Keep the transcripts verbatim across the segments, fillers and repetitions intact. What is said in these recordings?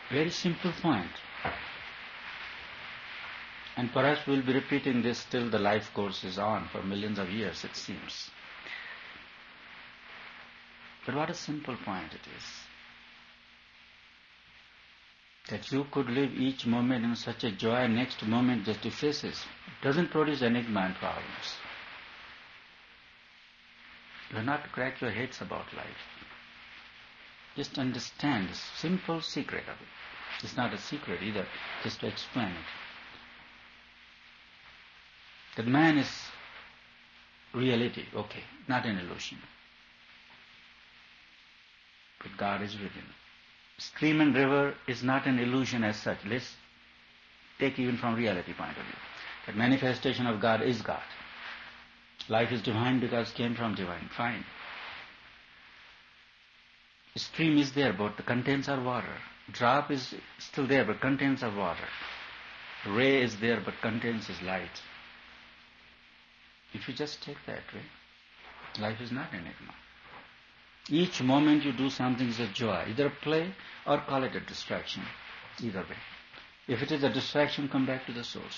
Very simple point. And perhaps we'll be repeating this till the life course is on for millions of years, it seems. But what a simple point it is. That you could live each moment in such a joy, next moment just effaces. It doesn't produce enigma and problems. You are not to crack your heads about life. Just understand the simple secret of it. It's not a secret either, just to explain it. That man is reality, okay, not an illusion. But God is within. Stream and river is not an illusion as such. Let's take even from reality point of view. That manifestation of God is God. Life is divine because it came from divine. Fine. The stream is there, but the contents are water. Drop is still there, but contents are water. Ray is there, but contents is light. If you just take that way, life is not an enigma. Each moment you do something is a joy, either a play or call it a distraction. Either way. If it is a distraction, come back to the source.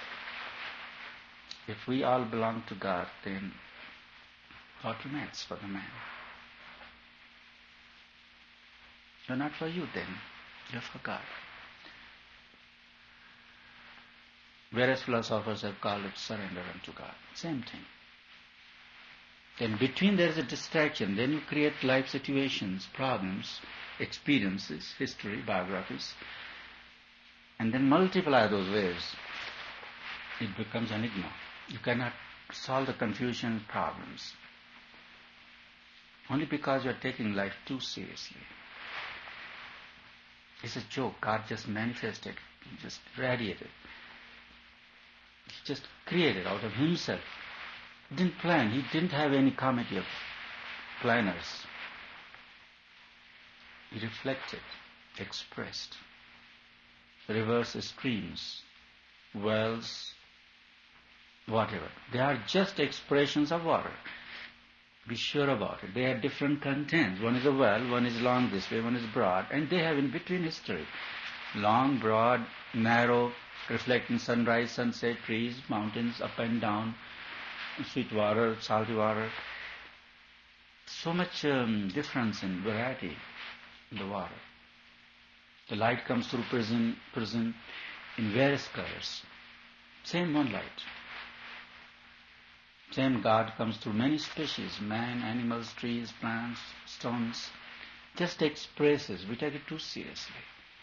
If we all belong to God, then what remains for the man? You're not for you then, you're for God. Whereas philosophers have called it surrender unto God. Same thing. Then between there is a distraction, then you create life situations, problems, experiences, history, biographies, and then multiply those waves. It becomes enigma. You cannot solve the confusion problems. Only because you are taking life too seriously. It's a joke. God just manifested, He just radiated. He just created out of Himself. He didn't plan. He didn't have any committee of planners. He reflected, expressed. Rivers, streams, wells, whatever. They are just expressions of water. Be sure about it. They have different contents. One is a well, one is long this way, one is broad, and they have in between history. Long, broad, narrow, reflecting sunrise, sunset, trees, mountains, up and down, sweet water, salty water. So much um, difference in variety in the water. The light comes through prism, prism in various colors. Same one light. Same God comes through many species, man, animals, trees, plants, stones. Just expresses. We take it too seriously.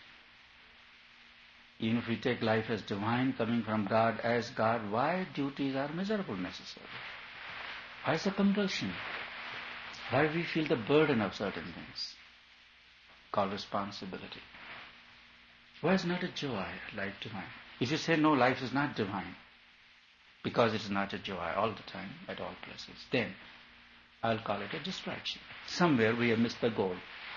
Even if we take life as divine, coming from God as God, why duties are miserable necessary? Why is a compulsion? Why we feel the burden of certain things called responsibility? Why is not a joy life divine? If you say no, life is not divine, because it is not a joy all the time, at all places, then I'll call it a distraction. Somewhere we have missed the goal.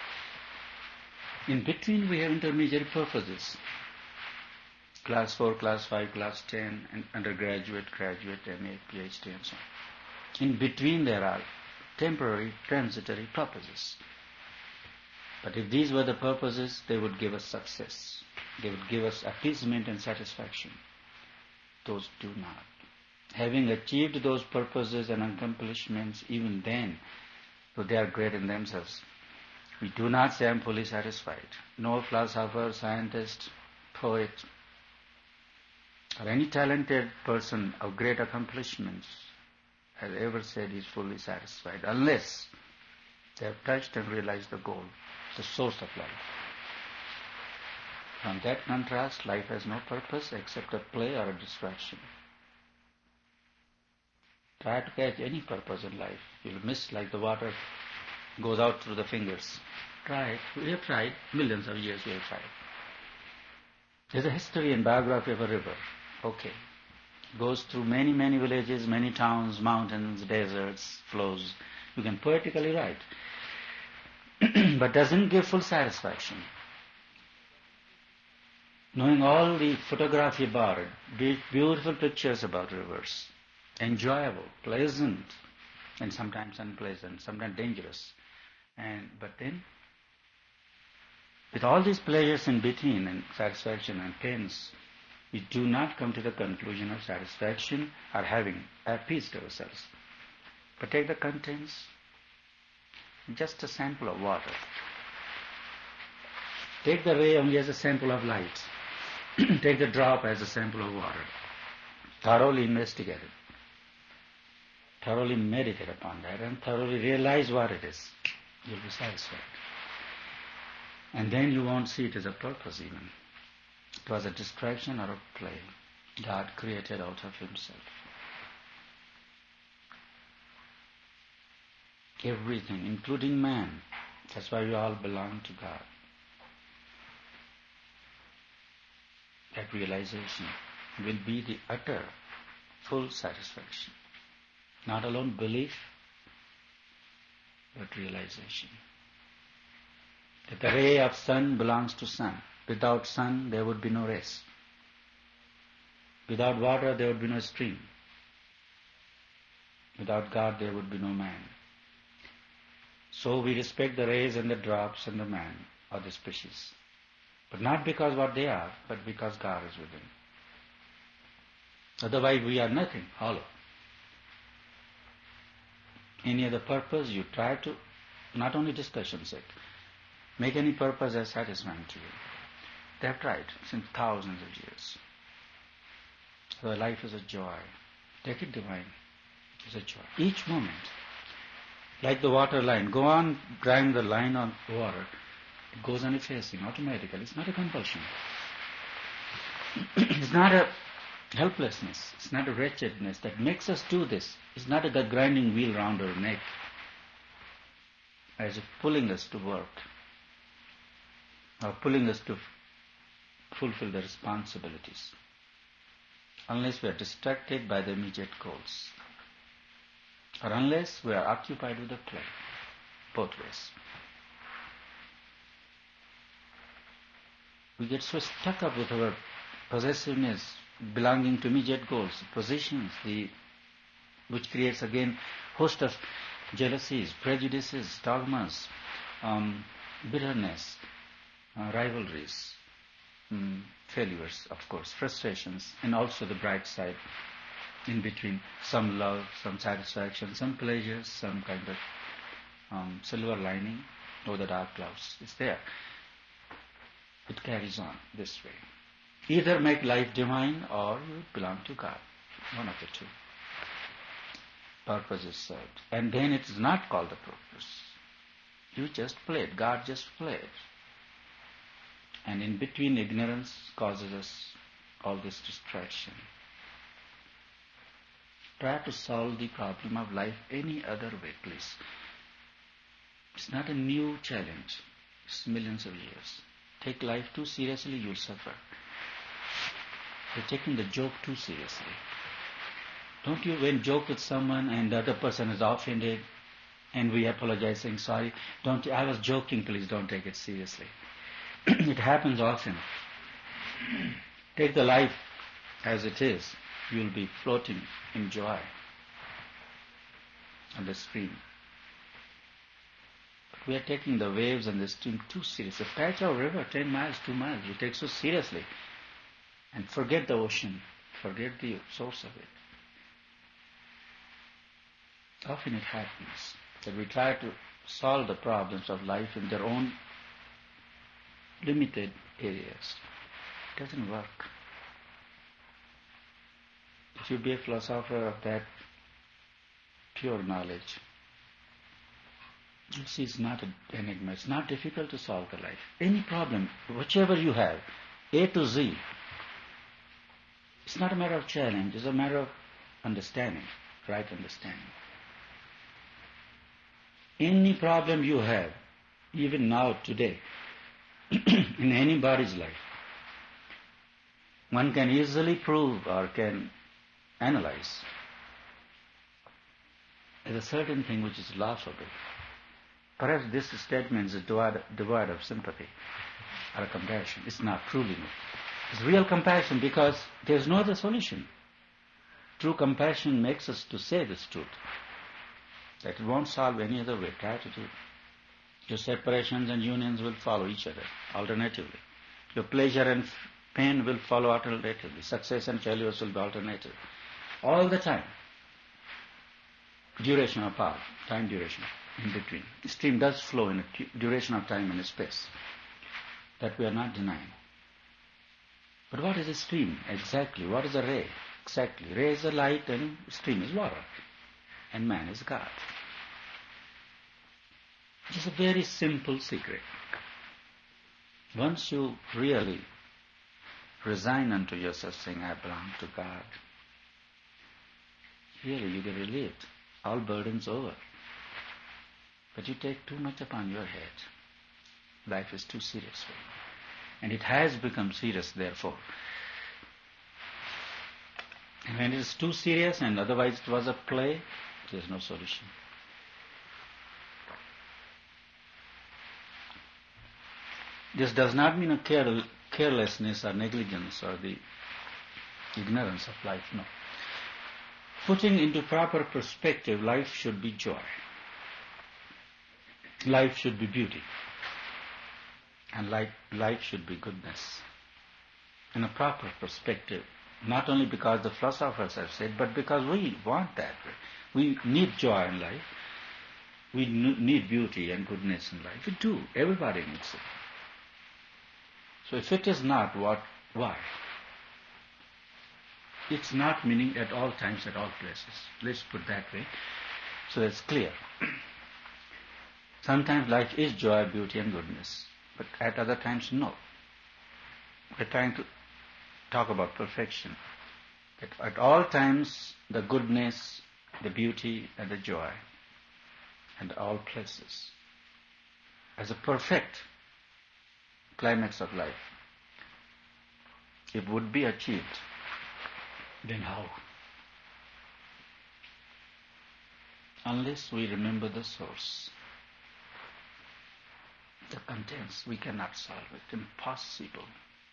In between we have intermediary purposes. Class four, class five, class ten, and undergraduate, graduate, M A, P H D, and so on. In between there are temporary, transitory purposes. But if these were the purposes, they would give us success. They would give us appeasement and satisfaction. Those do not. Having achieved those purposes and accomplishments, even then, though they are great in themselves, we do not say I'm fully satisfied. No philosopher, scientist, poet, or any talented person of great accomplishments has ever said he's fully satisfied, unless they have touched and realized the goal, the source of life. From that contrast, life has no purpose except a play or a distraction. Try to catch any purpose in life. You'll miss like the water goes out through the fingers. Try it. We have tried. Millions of years we have tried. There's a history and biography of a river. Okay. Goes through many, many villages, many towns, mountains, deserts, flows. You can poetically write. But doesn't give full satisfaction. Knowing all the photography about it, beautiful pictures about rivers, enjoyable, pleasant, and sometimes unpleasant, sometimes dangerous. And but then With all these pleasures in between and satisfaction and pains, we do not come to the conclusion of satisfaction or having appeased ourselves. But take the contents, just a sample of water. Take the ray only as a sample of light. Take the drop as a sample of water. Thoroughly investigate it. Thoroughly meditate upon that and thoroughly realize what it is. You'll be satisfied. And then you won't see it as a purpose even. It was a distraction or a play God created out of Himself. Everything, including man. That's why we all belong to God. That realization will be the utter, full satisfaction. Not alone belief, but realization. That the ray of sun belongs to sun. Without sun, there would be no race. Without water, there would be no stream. Without God, there would be no man. So we respect the rays and the drops and the man or the species. But not because what they are, but because God is within. Otherwise we are nothing, hollow. Any other purpose you try to, not only discussion's sake, make any purpose as satisfying to you. They have tried since thousands of years. So life is a joy. Take it divine. It's a joy. Each moment. Like the water line. Go on drawing the line on water. It goes on effacing automatically. It's not a compulsion. It's not a helplessness. It's not a wretchedness that makes us do this. It's not a grinding wheel round our neck as if pulling us to work or pulling us to fulfill the responsibilities. Unless we are distracted by the immediate goals. Or unless we are occupied with the play. Both ways. We get so stuck up with our possessiveness belonging to immediate goals, positions, the, which creates again host of jealousies, prejudices, dogmas, um, bitterness, uh, rivalries, um, failures, of course, frustrations, and also the bright side in between, some love, some satisfaction, some pleasures, some kind of um, silver lining over the dark clouds. It's there. It carries on this way. Either make life divine or you belong to God. One of the two. Purpose is served. And then it is not called the purpose. You just played. God just played. And in between, ignorance causes us all this distraction. Try to solve the problem of life any other way, please. It's not a new challenge. It's millions of years. Take life too seriously, you'll suffer. You're taking the joke too seriously. Don't you, when joke with someone and the other person is offended and we apologize saying sorry, don't you, I was joking, please don't take it seriously. It happens often. Take the life as it is. You'll be floating in joy on the stream. But we are taking the waves and the stream too seriously. A patch of river, ten miles, two miles, we take so seriously. And forget the ocean, forget the source of it. Often it happens that we try to solve the problems of life in their own limited areas. It doesn't work. If you be a philosopher of that pure knowledge, you'll see it's not an enigma. It's not difficult to solve the life. Any problem, whichever you have, A to Z, it's not a matter of challenge. It's a matter of understanding, right understanding. Any problem you have, even now, today, in anybody's life, one can easily prove or can analyze as a certain thing which is laughable. Perhaps this statement is devoid, devoid of sympathy or compassion. It's not truly. It's real compassion because there's no other solution. True compassion makes us to say this truth, that it won't solve any other way. Try to do Your separations and unions will follow each other alternatively. Your pleasure and pain will follow alternatively. Success and failures will be alternative. All the time. Duration apart, time duration in between. The stream does flow in a duration of time and space. That we are not denying. But what is a stream exactly? What is a ray exactly? Ray is a light and stream is water. And man is God. It is a very simple secret. Once you really resign unto yourself saying, I belong to God, really you get relieved. All burdens over. But you take too much upon your head. Life is too serious for you. And it has become serious, therefore. And when it is too serious and otherwise it was a play, there is no solution. This does not mean a care, carelessness or negligence or the ignorance of life, no. Putting into proper perspective, life should be joy. Life should be beauty. And life, life should be goodness. In a proper perspective, not only because the philosophers have said, but because we want that. We need joy in life. We need beauty and goodness in life. We do. Everybody needs it. So if it is not, what? Why? It's not meaning at all times, at all places. Let's put that way, so that's clear. Sometimes life is joy, beauty and goodness, but at other times, no. We're trying to talk about perfection. At, at all times, the goodness, the beauty and the joy, and all places. As a perfect climax of life, it would be achieved. Then how? Unless we remember the source, the contents, we cannot solve it. Impossible.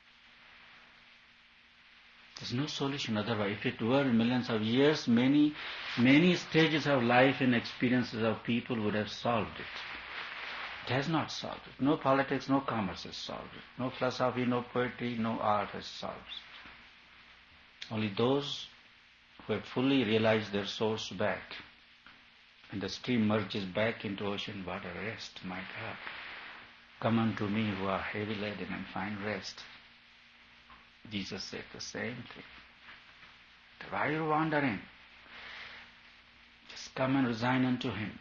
There's no solution otherwise. If it were millions of years, many, many stages of life and experiences of people would have solved it. It has not solved it. No politics, no commerce has solved it. No philosophy, no poetry, no art has solved it. Only those who have fully realized their source back, and the stream merges back into ocean water, rest, my God. Come unto me who are heavy laden and find rest. Jesus said the same thing. Why are you wandering? Just come and resign unto Him.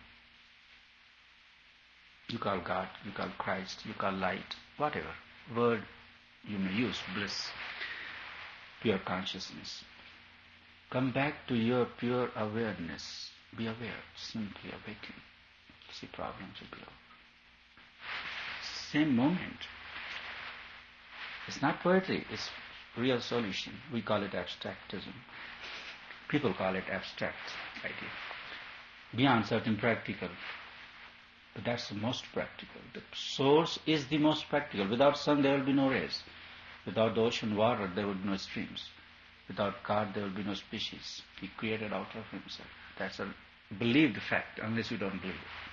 You call God, you call Christ, you call light, whatever word you may use, bliss, pure consciousness. Come back to your pure awareness. Be aware, simply awaken. See, problems will be over. Same moment. It's not poetry, it's real solution. We call it abstractism. People call it abstract idea. Beyond certain practical. But that's the most practical. The source is the most practical. Without sun there will be no rays. Without the ocean water there would be no streams. Without God there will be no species. He created out of Himself. That's a believed fact, unless you don't believe it.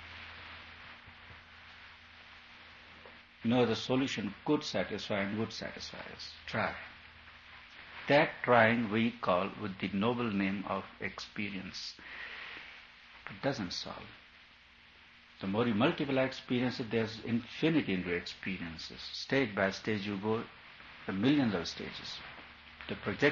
No other solution could satisfy and would satisfy us. Try. That trying we call with the noble name of experience. It doesn't solve. The more you multiply experiences, there's infinity into experiences. Stage by stage you go, the millions of stages. The project